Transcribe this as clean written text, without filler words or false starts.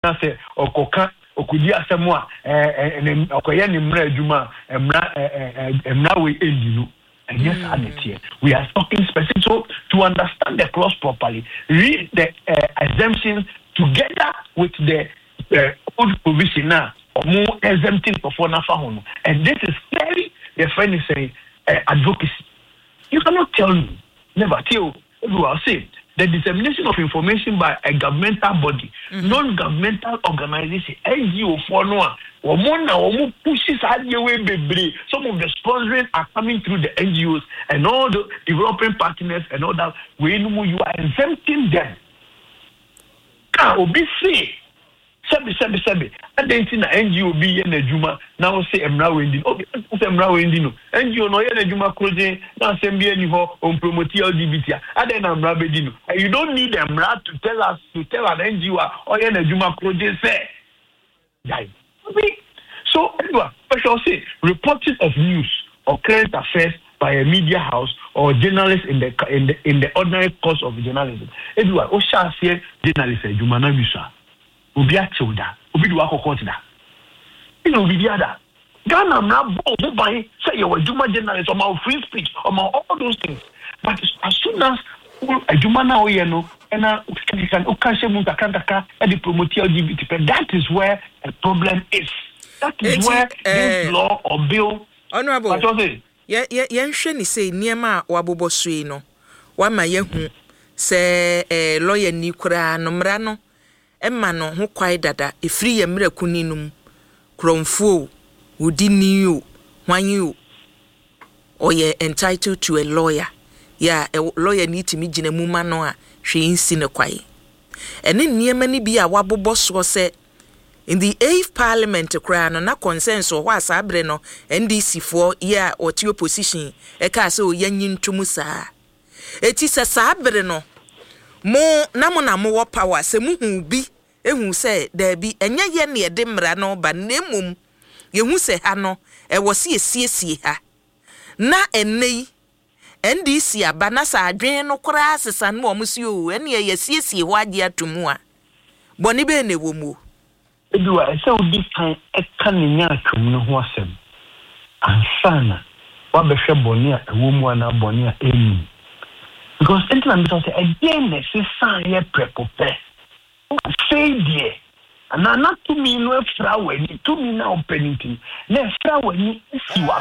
na say okoka okudi asemu a okoye ni mra adwuma emra we endinu. And yes, we are talking specific. So to understand the clause properly, read the exemptions together with the old provision now, or more exempting for foreign. And this is clearly the friend is saying advocacy. You cannot tell me, never tell. You are saying the dissemination of information by a governmental body, non-governmental organization, NGO for no one pushes away baby. Some of the sponsoring are coming through the NGOs and all the developing partners and all that. When you are exempting them, can obviously sebi. And then see the NGO be in the Juma now say Emra Wendi. Okay, say Emra Wendi no. NGO no ye the Juma project now say be any ho on promote LGBT. And then Emra Bedino. And you don't need Emra to tell an NGO or ye the Juma project say. So anyway, I shall say reporting of news or current affairs by a media house or journalist in the ordinary course of journalism. Anyway, o shall say journalist Juma na bisa. Obi achoda, obi do akokot da. You know, be other. Ghana na bo buy say you Juma journalist or my free speech or my all those things. But as soon as Juma na oyeno and can okashe mutakantaka and the promote LGBT, that is where the problem is. That is where this law or bill. Honorable. Yenhwe ni say niema wabobo sui no. Wa ma yehu se lawyer ni kura no mra no. Emma no ho kwai dada efiri ye mra kuninum. Kromfuo, udini o, hwanyi o. Oye entitled to a lawyer. Ya a lawyer need to meet jina muma no a hwe insi ne kwai. Ene niema ni bi a wabobo so se in the 8th parliament kra no na consensus ho asabre no NDC for ya oti opposition e ka se o yanyi ntumu saa eti se sabre no mo na mo wo power se mu hu bi ehu se da bi enye ye ne de mra no ba nemum ye hu se ha no e wo se esiesie ha na enei NDC aba na sa adwen no kra asesa no mo si o ene ye esiesie ho age atomu a boni be ne wo mu Edua, I say this time a caninya to no wasem. And sana, what be sure bonia a woman bonia amy. Because until say again, they say sign ye prepope. Say dear. And not to me no flower, to me now penny. No flower, you